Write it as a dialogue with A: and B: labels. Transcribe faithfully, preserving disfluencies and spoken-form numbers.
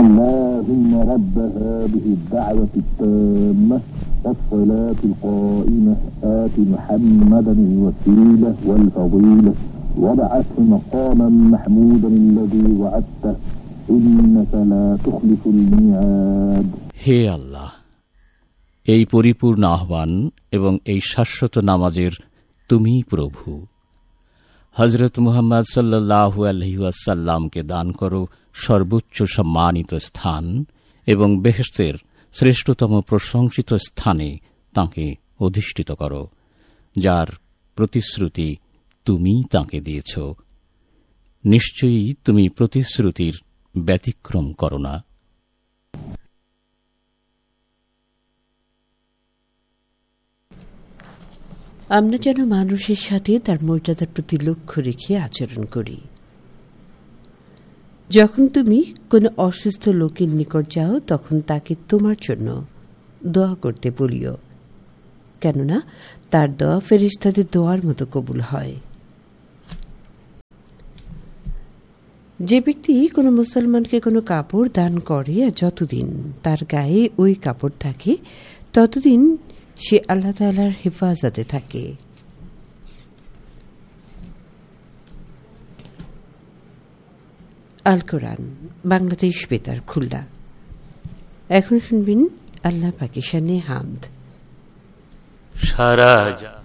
A: اللهم رب هذه الدعوة التامة والصلاة القائمة آت محمدا الوسيلة والفضيلة وابعثه مقاما محمودا الذي وعدته إنك لا تخلف الميعاد. হে আল্লাহ, এই পরিপূর্ণ আহ্বান এবং এই শাশ্বত নামাজের তুমি প্রভু। হযরত মুহাম্মদ সাল্লাল্লাহু আলাইহি ওয়াসাল্লামকে দান করো সর্বোচ্চ সম্মানিত স্থান এবং বেহেশতের শ্রেষ্ঠতম প্রশংসিত স্থানে তাঁকে অধিষ্ঠিত করো, যার প্রতিশ্রুতি তুমি তাঁকে দিয়েছ। নিশ্চয়ই তুমি প্রতিশ্রুতির ব্যতিক্রম করো না।
B: আমরা যেন মানুষের সাথে তার মর্যাদার প্রতি লক্ষ্য রেখে আচরণ করি। যখন তুমি কোনো অসুস্থ লোকের নিকট যাও, তখন তাকে তোমার জন্য দোয়া করতে বলিও, কেননা তার দোয়া ফেরেশতাদের দোয়ার মতো কবুল হয়। যে ব্যক্তি কোনো মুসলমানকে কোনো কাপড় দান করে, আর যতদিন তার গায়ে ওই কাপড় থাকে ততদিন সে আল্লাহ তাআলার হেফাজতে থাকে। আল কোরআন, বাংলাদেশ বেতার, খুলনা। এখন শুনবেন আল্লাহ পাকের শানে হামদ।
C: সারা